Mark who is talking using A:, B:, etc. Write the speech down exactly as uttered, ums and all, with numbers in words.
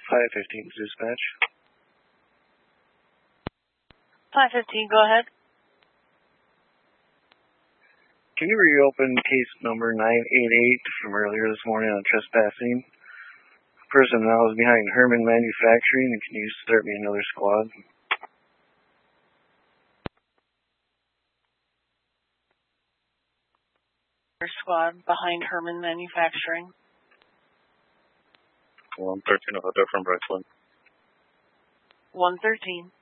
A: five fifteen dispatch.
B: five fifteen, go ahead.
A: Can you reopen case number nine eight eight from earlier this morning on trespassing? Person now is behind Herman Manufacturing, and can you start me another squad?
B: Squad behind Herman Manufacturing.
A: one thirteen of a different Brooklyn.
B: one thirteen.